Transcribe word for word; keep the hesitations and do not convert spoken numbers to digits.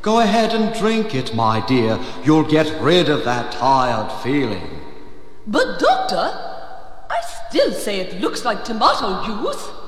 Go ahead and drink it, my dear. You'll get rid of that tired feeling. But, Doctor, I still say it looks like tomato juice.